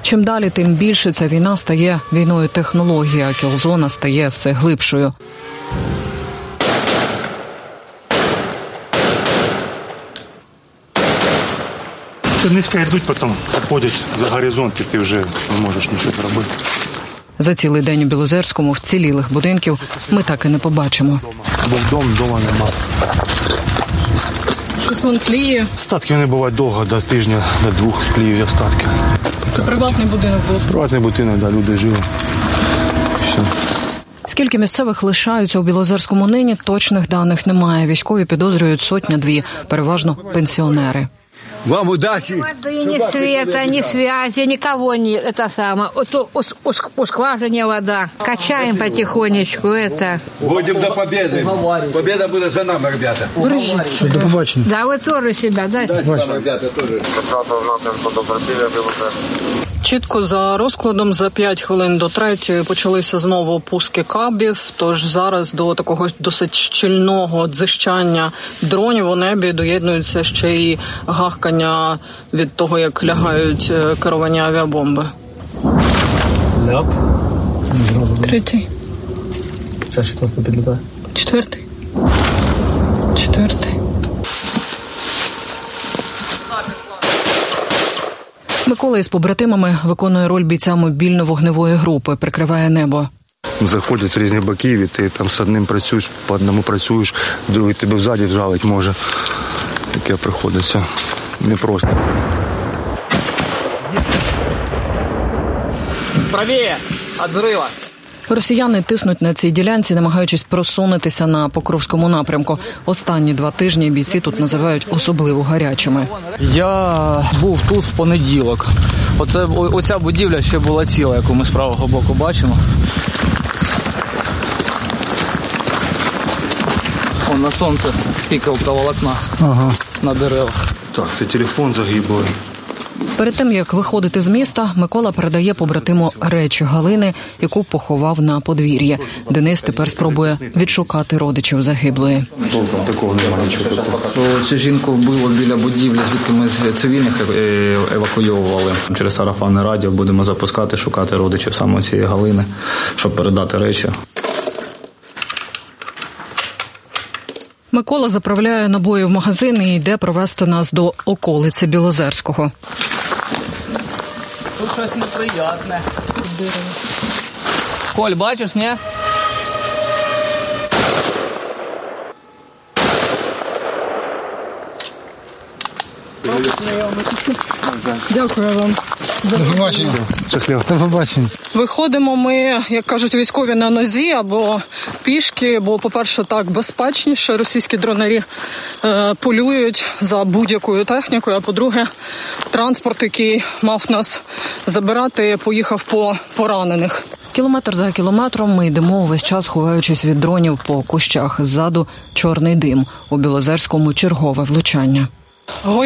Чим далі, тим більше ця війна стає війною технології, а кілзона стає все глибшою. Низько йдуть, потім обходять за горизонт, і ти вже не можеш нічого зробити. За цілий день у Білозерському вцілілих будинків ми так і не побачимо. Був дома нема. Щось вон тліє. Остатки вони бувають довго, до тижня, до 2 тліють остатки. Це приватний будинок був? Приватний будинок, да, люди жили. Все. Скільки місцевих лишаються у Білозерському нині, точних даних немає. Військові підозрюють 100-2, переважно пенсіонери. Вам удачи. Воды, ни света, ни связи, никого нет. Это самое. У скважине вода. Качаем потихонечку. Это. Будем до победы. Победа будет за нами, ребята. Бережіться. До побачення. Да, вы тоже себя, да? Ребята, тоже. Чітко за розкладом за 5 хвилин до 3-ї почалися знову пуски кабів, тож зараз до такого досить щільного дзижчання дронів у небі доєднуються ще й гахкання від того, як лягають керовані авіабомби. Ляп. 3-й. Зараз 4-й підлітає. 4-й. 4-й. Микола із побратимами виконує роль бійця мобільно-вогневої групи, прикриває небо. Заходять з різних боків, і ти там з одним працюєш, по одному працюєш, другий тебе взаді вжалить може. Таке приходиться непросто. Правіє! Від взрива! Росіяни тиснуть на цій ділянці, намагаючись просунутися на Покровському напрямку. Останні 2 тижні бійці тут називають особливо гарячими. Я був тут в понеділок. Оця будівля ще була ціла, яку ми з правого боку бачимо. Вон на сонце стікавка волокна на деревах. Так, це телефон загиблий. Перед тим, як виходити з міста, Микола передає побратиму речі Галини, яку поховав на подвір'ї. Денис тепер спробує відшукати родичів загиблої. Толком такого немає нічого такого. Цю жінку вбило біля будівлі, звідки ми з цивільних евакуйовували. Через сарафанне радіо будемо запускати, шукати родичів саме цієї Галини, щоб передати речі. Микола заправляє набої в магазин і йде провести нас до околиці Білозерського. Тут щось неприятне. Коль, бачиш, ні? Дякую вам. До побачення. Щасливо. До побачення. Виходимо ми, як кажуть військові, на нозі або пішки, бо, по-перше, так безпечніше. Російські дронарі полюють за будь-якою технікою, а по-друге, транспорт, який мав нас забирати, поїхав по поранених. Кілометр за кілометром ми йдемо увесь час, ховаючись від дронів по кущах. Ззаду чорний дим. У Білозерському чергове влучання.